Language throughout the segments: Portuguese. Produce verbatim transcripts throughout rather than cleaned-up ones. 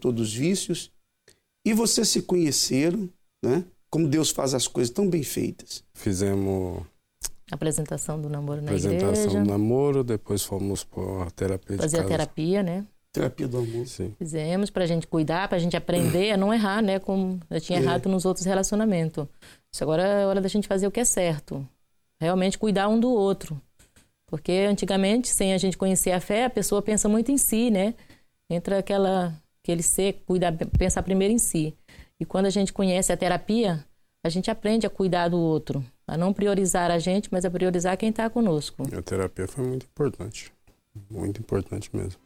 todos os vícios, e vocês se conheceram, né? Como Deus faz as coisas tão bem feitas. Fizemos apresentação do namoro na apresentação igreja. Apresentação do namoro, depois fomos para a terapia Fazer de a casa. terapia, né? Terapia do amor. Sim. Fizemos pra gente cuidar, pra gente aprender a não errar, né? Como eu tinha É. errado nos outros relacionamentos. Isso agora é hora da gente fazer o que é certo. Realmente cuidar um do outro. Porque antigamente, sem a gente conhecer a fé, a pessoa pensa muito em si, né? Entra aquela, aquele ser, cuidar, pensar primeiro em si. E quando a gente conhece a terapia, a gente aprende a cuidar do outro. A não priorizar a gente, mas a priorizar quem está conosco. A terapia foi muito importante. Muito importante mesmo.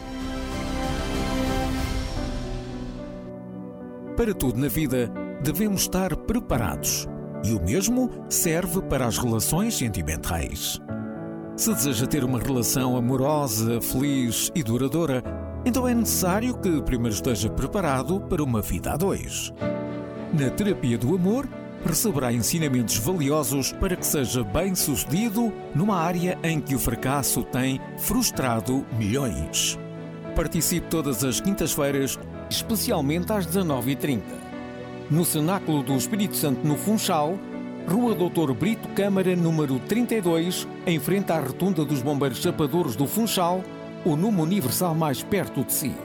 Para tudo na vida, devemos estar preparados. E o mesmo serve para as relações sentimentais. Se deseja ter uma relação amorosa, feliz e duradoura, então é necessário que primeiro esteja preparado para uma vida a dois. Na terapia do amor, receberá ensinamentos valiosos para que seja bem-sucedido numa área em que o fracasso tem frustrado milhões. Participe todas as quintas-feiras, especialmente às dezanove e trinta. No Cenáculo do Espírito Santo, no Funchal, Rua doutor Brito Câmara, número trinta e dois, em frente à Rotunda dos Bombeiros Chapadores do Funchal, ou numa Universal mais perto de si.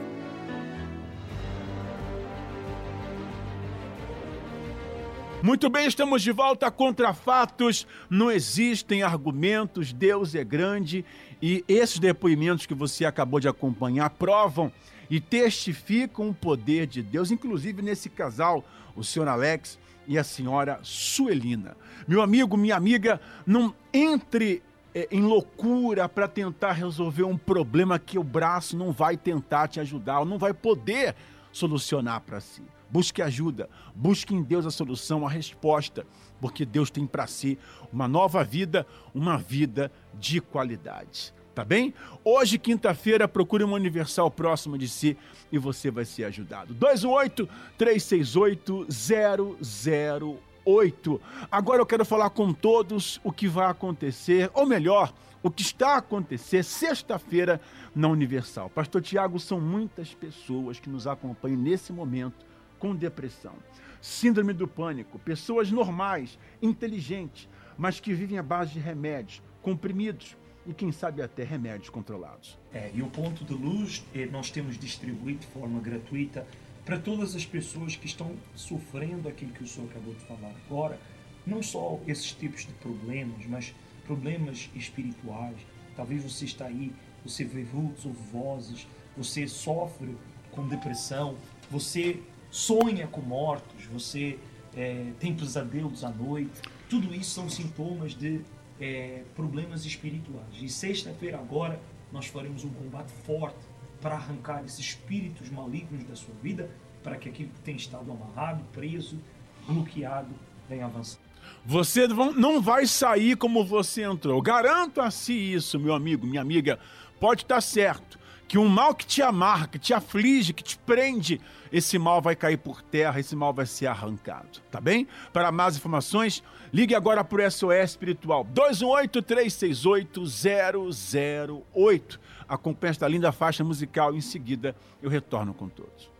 Muito bem, estamos de volta contra fatos. Não existem argumentos, Deus é grande e esses depoimentos que você acabou de acompanhar provam e testificam o poder de Deus, inclusive nesse casal, o senhor Alex e a senhora Suelina. Meu amigo, minha amiga, não entre é, em loucura para tentar resolver um problema que o braço não vai tentar te ajudar, ou não vai poder solucionar para si. Busque ajuda, busque em Deus a solução, a resposta, porque Deus tem para si uma nova vida, uma vida de qualidade. Tá bem? Hoje, quinta-feira, procure uma Universal próxima de si e você vai ser ajudado. dois um oito, três seis oito, zero zero oito. Agora eu quero falar com todos o que vai acontecer, ou melhor, o que está a acontecer sexta-feira na Universal. Pastor Tiago, são muitas pessoas que nos acompanham nesse momento com depressão, síndrome do pânico, pessoas normais, inteligentes, mas que vivem à base de remédios, comprimidos, e quem sabe até remédios controlados. É, e o Ponto de Luz eh, nós temos distribuído de forma gratuita para todas as pessoas que estão sofrendo aquilo que o senhor acabou de falar agora, não só esses tipos de problemas, mas problemas espirituais. Talvez você está aí, você vê vultos ou vozes, você sofre com depressão, você sonha com mortos, você é, tem pesadelos à noite. Tudo isso são sintomas de É, problemas espirituais. E sexta-feira agora nós faremos um combate forte para arrancar esses espíritos malignos da sua vida, para que aquilo que tem estado amarrado, preso, bloqueado, venha avançar. Você não vai sair como você entrou. Garanto a si isso, meu amigo, minha amiga. Pode estar certo que um mal que te amarra, que te aflige, que te prende, esse mal vai cair por terra, esse mal vai ser arrancado, tá bem? Para mais informações, ligue agora para o S O S Espiritual, dois um oito, três seis oito, zero zero oito. Acompanhe esta linda faixa musical, em seguida eu retorno com todos.